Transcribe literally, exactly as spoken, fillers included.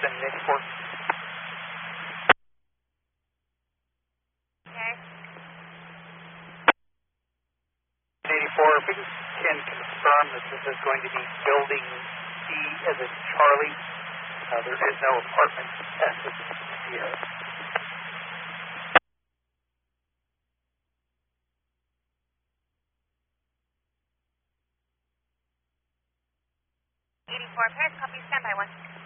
send eighty-four. Okay. eighty-four, if we can confirm that this is going to be building C as in Charlie. Uh, there is no apartment S as in Sierra. eighty-four, Paris, copy, stand by one.